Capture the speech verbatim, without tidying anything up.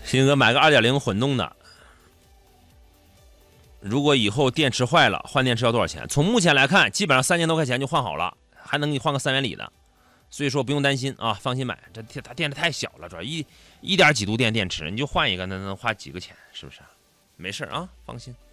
鑫哥买个 二点零 混动的，如果以后电池坏了，换电池要多少钱？从目前来看，基本上三千多块钱就换好了，还能给你换个三元锂的，所以说不用担心啊，放心买。这它电池太小了，主要一一点几度电电池，你就换一个，那能花几个钱，是不是？没事啊，放心。